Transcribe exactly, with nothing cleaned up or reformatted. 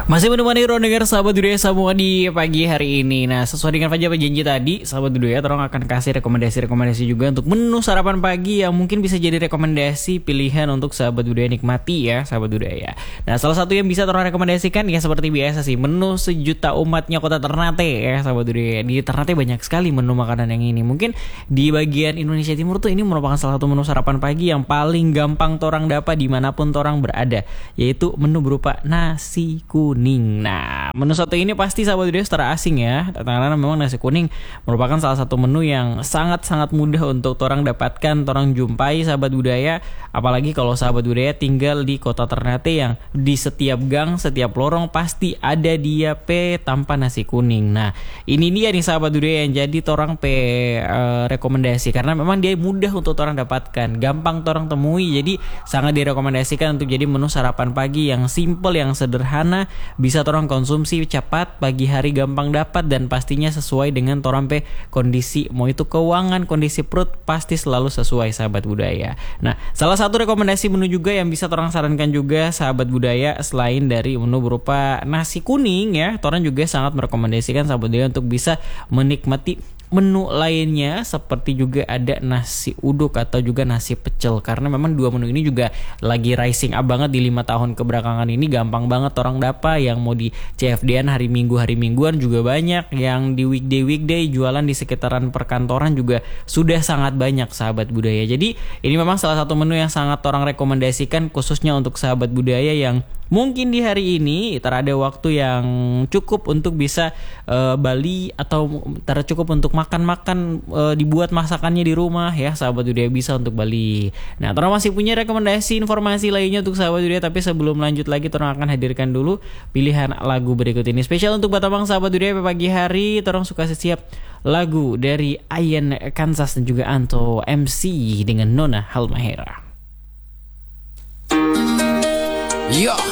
Masih menemani Rondengar sahabat budaya semua di pagi hari ini. Nah, sesuai dengan Fajar janji tadi, sahabat budaya Torong akan kasih rekomendasi-rekomendasi juga untuk menu sarapan pagi yang mungkin bisa jadi rekomendasi pilihan untuk sahabat budaya nikmati ya, sahabat budaya. Nah, salah satu yang bisa Torong rekomendasikan ya seperti biasa sih, menu sejuta umatnya Kota Ternate ya, sahabat budaya. Di Ternate banyak sekali menu makanan yang ini. Mungkin di bagian Indonesia Timur tuh ini merupakan salah satu menu sarapan pagi yang paling gampang Torang dapat dimanapun Torang berada, yaitu menu berupa nasi kuning. Nah, menu satu ini pasti sahabat budaya secara asing ya, karena memang nasi kuning merupakan salah satu menu yang sangat-sangat mudah untuk orang dapatkan, orang jumpai sahabat budaya. Apalagi kalau sahabat budaya tinggal di Kota Ternate yang di setiap gang, setiap lorong pasti ada dia pe tanpa nasi kuning. Nah, ini dia nih sahabat budaya yang jadi orang pe uh, rekomendasi, karena memang dia mudah untuk orang dapatkan, gampang orang temui, jadi sangat direkomendasikan untuk jadi menu sarapan pagi yang simple, yang sederhana, bisa torang konsumsi cepat, pagi hari gampang dapat, dan pastinya sesuai dengan torang pe kondisi, mau itu keuangan, kondisi perut, pasti selalu sesuai sahabat budaya. Nah, salah satu rekomendasi menu juga yang bisa torang sarankan juga sahabat budaya, selain dari menu berupa nasi kuning ya, torang juga sangat merekomendasikan sahabat budaya untuk bisa menikmati menu lainnya, seperti juga ada nasi uduk atau juga nasi pecel, karena memang dua menu ini juga lagi rising up banget di lima tahun kebelakangan ini. Gampang banget orang dapat, yang mau di C F D-an hari Minggu hari Mingguan juga banyak, yang di weekday weekday jualan di sekitaran perkantoran juga sudah sangat banyak sahabat budaya. Jadi ini memang salah satu menu yang sangat orang rekomendasikan, khususnya untuk sahabat budaya yang mungkin di hari ini terada waktu yang cukup untuk bisa uh, Bali, atau tercukup untuk makan-makan, uh, dibuat masakannya di rumah ya, sahabat budaya bisa untuk Bali. Nah, Torang masih punya rekomendasi informasi lainnya untuk sahabat budaya, tapi sebelum lanjut lagi Torang akan hadirkan dulu pilihan lagu berikut ini spesial untuk Batamang sahabat budaya pagi hari. Torang suka siap lagu dari Ayan Kansas dan juga Anto M C dengan Nona Halmahera. Yo